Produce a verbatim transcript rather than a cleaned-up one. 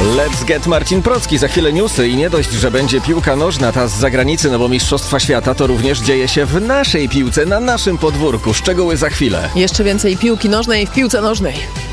Let's get Marcin Procki. Za chwilę newsy i nie dość, że będzie piłka nożna, ta z zagranicy, no bo Mistrzostwa Świata, to również dzieje się w naszej piłce, na naszym podwórku. Szczegóły za chwilę. Jeszcze więcej piłki nożnej w piłce nożnej.